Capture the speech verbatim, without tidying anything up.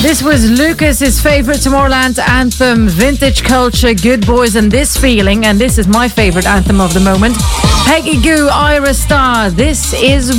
This was Lucas's favorite Tomorrowland anthem, Vintage Culture, Good Boys and This Feeling. And this is my favorite anthem of the moment, Peggy Gou, Ira Star. This is